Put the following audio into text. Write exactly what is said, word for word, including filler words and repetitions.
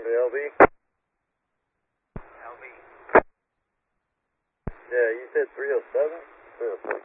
L B. L B. Yeah, you said three oh seven? three oh seven.